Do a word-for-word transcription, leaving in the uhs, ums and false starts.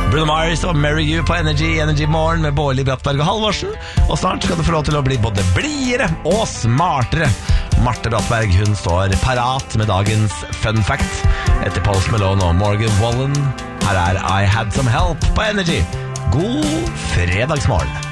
Bruno Mars og Marry You på Energy, Energy Morgen med Bårli Brattberg og Halvorsen. Og snart skal du få lov til å bli både blidere og smartere. Marte Brattberg, hun står parat med dagens fun fact etter Post Malone og Morgan Wallen. Her er I Had Some Help på Energy. God fredagsmorgen.